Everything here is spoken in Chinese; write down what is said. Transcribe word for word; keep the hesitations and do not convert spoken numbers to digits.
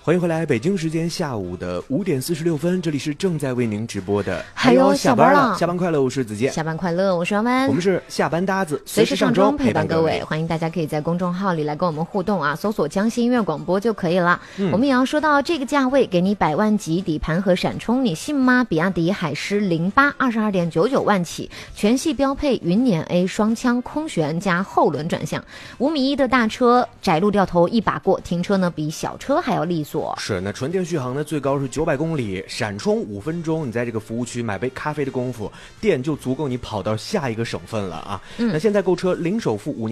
欢迎回来，北京时间下午的五点四十六分，这里是正在为您直播的。 还有下班了， 下班快乐，我是子健。 下班快乐，我是王曼。 我们是下班搭子， 随时上钟陪伴各位。 位。欢迎大家可以在公众号里来跟我们互动啊，搜索江西音乐广播就可以了。嗯、我们也要说到这个价位，给你百万级底盘和闪充，你信吗？比亚迪海狮零八二十二点九九万起，全系标配云辇 A 双枪空悬加后轮转向，五米一的大车，窄路掉头一把过，停车呢比小车还要利索。 是，那纯电续航呢最高是九百公里，闪充五分钟，你在这个服务区买杯咖啡的功夫，电就足够你跑到下一个省份了啊。嗯、那现在购车零首付五年。